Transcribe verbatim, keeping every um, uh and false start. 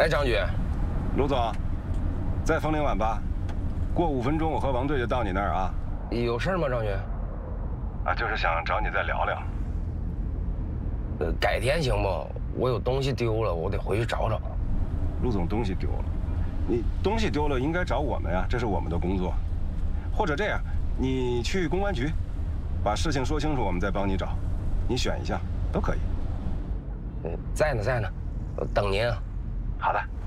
哎，张局， 卢总，在枫林晚吧，过五分钟我和王队就到你那儿啊。 有事吗，张局？ 啊，就是想找你再聊聊。 呃，改天行不？我有东西丢了，我得回去找找。 陆总东西丢了，你东西丢了应该找我们呀，这是我们的工作。或者这样，你去公安局，把事情说清楚，我们再帮你找。你选一项都可以。 嗯，在呢，在呢，等您啊。 好的。